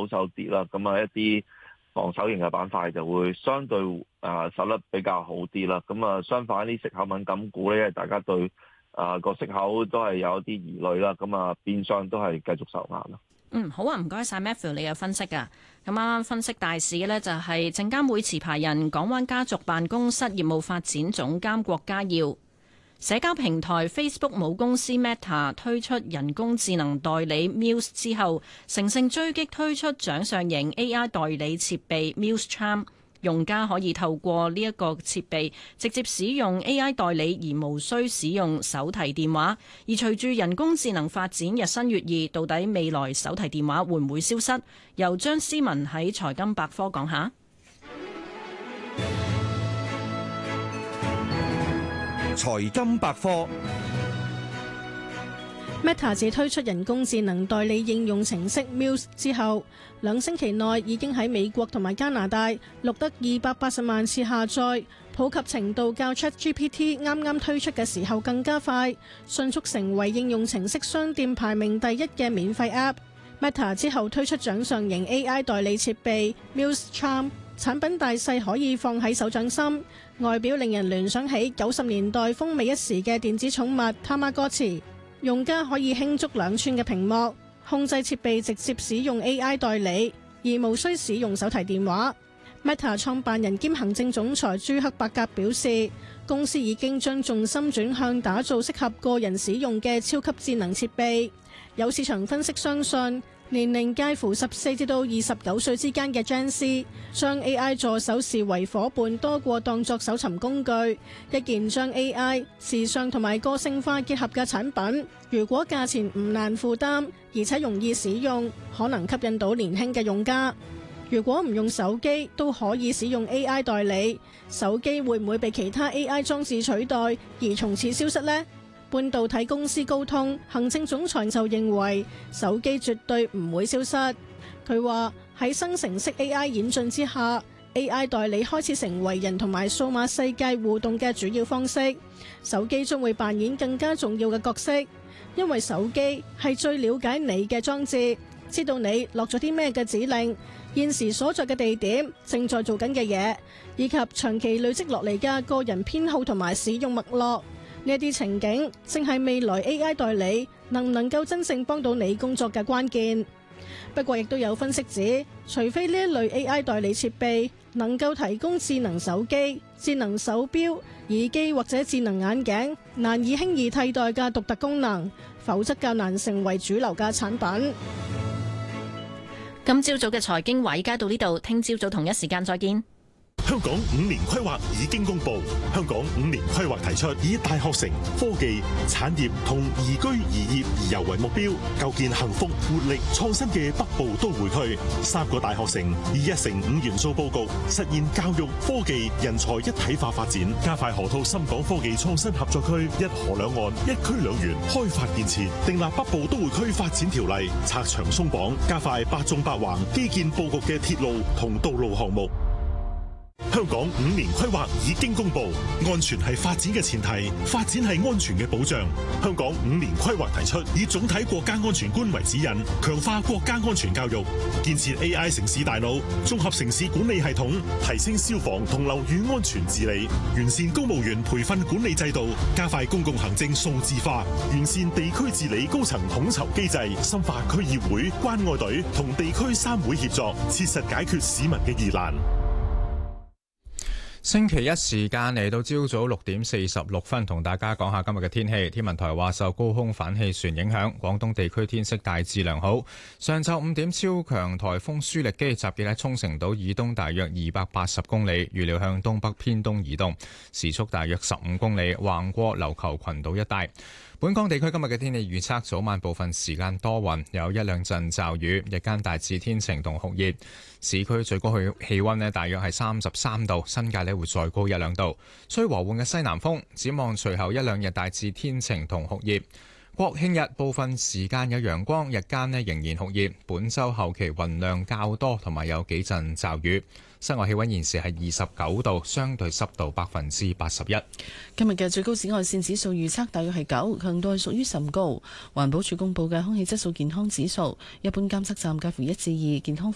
守啲啦。咁啊一啲防守型嘅板塊就會相對守得比較好啲啦。咁啊相反啲息口敏感股咧，因為大家對個息口都係有一啲疑慮啦。咁啊變相都係繼續受壓咯。 好啊，唔該晒 Matthew 你嘅分析啊。咁啱啱分析大市嘅呢，就係證監會持牌人港灣家族辦公室業務發展總監郭家耀。社交平台 Facebook 母公司 Meta 推出人工智能代理 Muse 之後，乘勝追擊推出掌上型 AI 代理設備 Muse Charm。用家可以透過呢一個設備直接使用 AI 代理，而無需使用手提電話。而隨住人工智能發展日新月異，到底未來手提電話會唔會消失？由張思文喺財金百科講下。 財金百科。 Meta 自推出人工智能代理應用程式 Muse 之後，2星期內已經喺美國同埋加拿大錄得280萬次下載，普及程度較 ChatGPT 啱啱推出嘅時候更加快，迅速成為應用程式商店排名第一嘅免費 App。Meta 之後推出掌上型 AI 代理設備 Muse Charm， 產品大細可以放喺手掌心，外表令人聯想起90年代風靡一時嘅電子寵物 Tamagotchi。用家可以輕觸2寸嘅屏幕，控制設備直接使用 AI 代理，而無需使用手提電話。Meta 創辦人兼行政總裁朱克伯格表示，公司已經將重心轉向打造適合個人使用嘅超級智能設備。有市場分析相信，年齡介乎14至到29歲之間嘅 Gen Z 將 AI 助手視為夥伴多過當作搜尋工具，一件將 AI、時尚同埋個性化結合嘅產品，如果價錢唔難負擔，而且容易使用，可能吸引到年輕嘅用家。如果唔用手機都可以使用 AI 代理，手機會唔會被其他 AI 裝置取代而從此消失呢？半導體公司高通行政總裁就認為手機絕對唔會消失。佢話喺生成式 AI 演進之下， AI 代理開始成為人同埋數碼世界互動嘅主要方式，手機將會扮演更加重要嘅角色，因為手機係最了解你嘅裝置，知道你落咗啲咩嘅指令，現時所在嘅地點，正在做緊嘅嘢，以及長期累積落嚟嘅個人偏好同埋使用脈絡。呢啲情景正係未來 AI 代理能唔能夠真正幫到你工作嘅關鍵。不過亦都有分析指，除非呢一類 AI 代理設備能夠提供智能手機、智能手錶、耳機或者智能眼鏡難以輕易替代嘅獨特功能，否則較難成為主流嘅產品。 今朝早嘅財經華爾街到呢度，聽朝早同一時間再見。 香港5年規劃已經公布，香港5年規劃提出以大學城、科技、產業同宜居宜業宜遊為目標，構建幸福、活力、創新嘅北部都會區。3個大學城以1城5元素佈局，實現教育、科技、人才一體化發展，加快河套深港科技創新合作區，一河兩岸、一區兩園開發建設，訂立北部都會區發展條例，拆牆鬆綁，加快八縱八橫基建佈局嘅鐵路同道路項目。香港5年規劃已經公布，安全係發展嘅前提，發展係安全嘅保障。香港5年規劃提出，以總體國家安全觀為指引，強化國家安全教育，建設 AI 城市大腦、綜合城市管理系統，提升消防同樓宇安全治理，完善公務員培訓管理制度，加快公共行政數字化，完善地區治理高層統籌機制，深化區議會、關愛隊同地區3會協作，切實解決市民嘅疑難。 星期一時間嚟到朝早6:46，同大家講下今日嘅天氣。天文台話受高空反氣旋影響，廣東地區天色大致良好。上晝5點，超強颱風舒力基集結喺沖繩島以東大約280公里，預料向東北偏東移動，時速大約15公里，橫過琉球群島一帶。本港地區今日嘅天氣預測，早晚部分時間多雲，有一兩陣驟雨，日間大致天晴同酷熱。市區最高氣溫大約係33度，新界會再高1-2度，吹和緩嘅西南風。展望隨後一兩日大致天晴同酷熱。國慶日部分時間有陽光，日間仍然酷熱。本週後期雲量較多，同埋有幾陣驟雨。室外氣溫現時係29度，相對濕度81%。 今日嘅最高紫外線指數預測大約係9，強度係屬於甚高。環保署公布嘅空氣質素健康指數，一般監測站介乎1至2，健康